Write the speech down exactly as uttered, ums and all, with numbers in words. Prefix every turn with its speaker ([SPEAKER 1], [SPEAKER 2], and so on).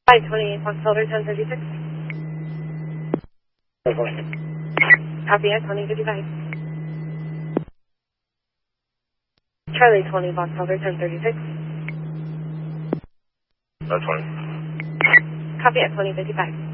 [SPEAKER 1] Flight twenty-eight, Foxtrot ten thirty-six. Copy at twenty fifty-five. Charlie twenty, Foxtrot ten thirty-six.
[SPEAKER 2] That's fine.
[SPEAKER 1] Copy at twenty fifty-five.